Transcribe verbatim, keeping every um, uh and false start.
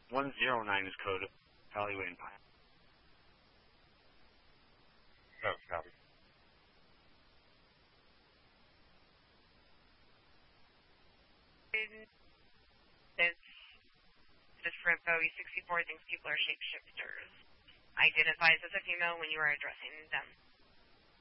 one zero nine is code Alleyway and Pine. Oh, copy. It's different Bowie sixty-four thinks people are shapeshifters. Identifies as a female when you are addressing them.